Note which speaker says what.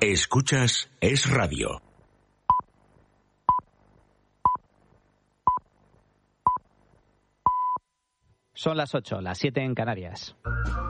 Speaker 1: Escuchas Es Radio.
Speaker 2: Son las 8, las 7 en Canarias.